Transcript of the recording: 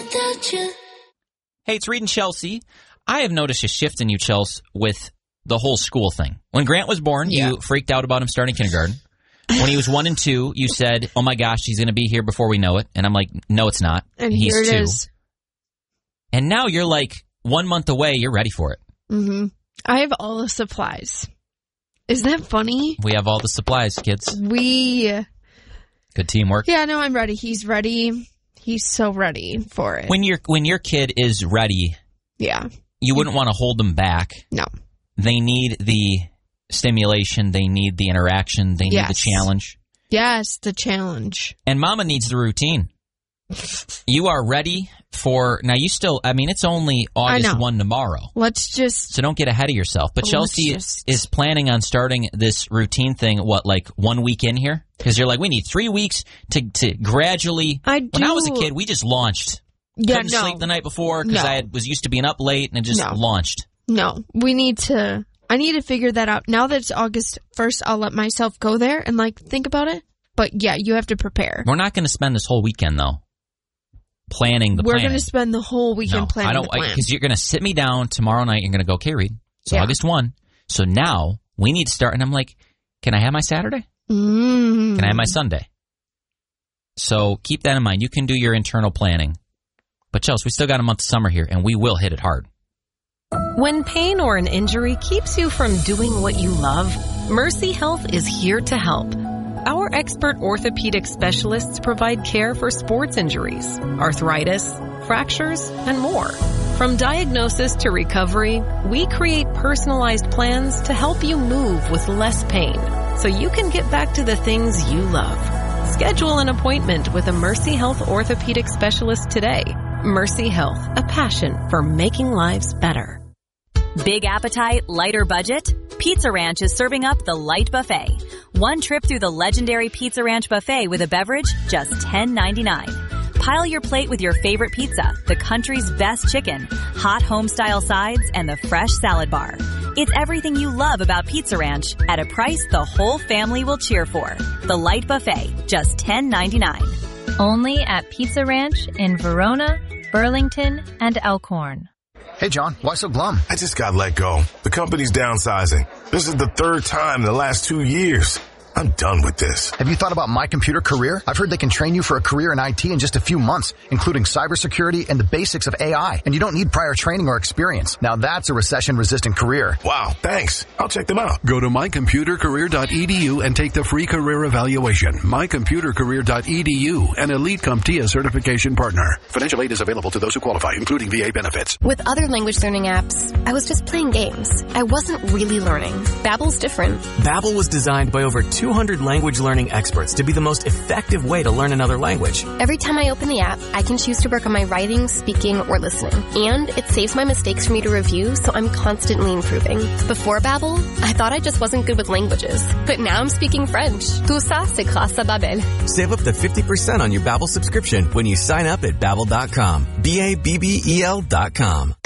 without you. Hey, it's Reed and Chelsea. I have noticed a shift in you, Chelsea, with the whole school thing. When Grant was born, you freaked out about him starting kindergarten. When he was 1 and 2, you said, oh my gosh, he's going to be here before we know it. And I'm like, no, it's not. And he's here it 2. is. And now you're like 1 month away. You're ready for it. Mm-hmm. I have all the supplies. Isn't that funny? We have all the supplies, kids. Good teamwork. Yeah, no, I'm ready. He's ready. He's so ready for it. When your kid is ready, you wouldn't want to hold them back. No. They need the stimulation. They need the interaction. They need the challenge. Yes, the challenge. And Mama needs the routine. You are ready for... Now, you still... I mean, it's only August 1 tomorrow. So don't get ahead of yourself. But Chelsea is planning on starting this routine thing, like 1 week in here? Because you're like, we need 3 weeks to gradually... When I was a kid, we just launched. Couldn't sleep the night before because I was used to being up late and it just launched. No, I need to figure that out. Now that it's August 1st, I'll let myself go there and think about it. But yeah, you have to prepare. We're not going to spend this whole weekend though planning the plan. We're going to spend the whole weekend planning the plan. Because you're going to sit me down tomorrow night. You're going to go, okay, Reed, it's August 1. So now we need to start. And I'm like, can I have my Saturday? Can I have my Sunday? So keep that in mind. You can do your internal planning. But Chelsea, we still got a month of summer here, and we will hit it hard. When pain or an injury keeps you from doing what you love, Mercy Health is here to help. Our expert orthopedic specialists provide care for sports injuries, arthritis, fractures, and more. From diagnosis to recovery, we create personalized plans to help you move with less pain, so you can get back to the things you love. Schedule an appointment with a Mercy Health orthopedic specialist today. Mercy Health, a passion for making lives better. Big appetite, lighter budget? Pizza Ranch is serving up the Light Buffet. One trip through the legendary Pizza Ranch buffet with a beverage, just $10.99. Pile your plate with your favorite pizza, the country's best chicken, hot home-style sides, and the fresh salad bar. It's everything you love about Pizza Ranch at a price the whole family will cheer for. The Light Buffet, just $10.99. Only at Pizza Ranch in Verona, Burlington, and Elkhorn. Hey, John, why so glum? I just got let go. The company's downsizing. This is the 3rd time in the last 2 years. I'm done with this. Have you thought about My Computer Career? I've heard they can train you for a career in IT in just a few months, including cybersecurity and the basics of AI. And you don't need prior training or experience. Now that's a recession-resistant career. Wow, thanks. I'll check them out. Go to mycomputercareer.edu and take the free career evaluation. mycomputercareer.edu, an elite CompTIA certification partner. Financial aid is available to those who qualify, including VA benefits. With other language learning apps, I was just playing games. I wasn't really learning. Babbel's different. Babbel was designed by over 200 language learning experts to be the most effective way to learn another language. Every time I open the app, I can choose to work on my writing, speaking, or listening. And it saves my mistakes for me to review, so I'm constantly improving. Before Babbel, I thought I just wasn't good with languages. But now I'm speaking French. Tout ça, c'est grâce à Babbel. Save up to 50% on your Babbel subscription when you sign up at Babbel.com. Babbel.com.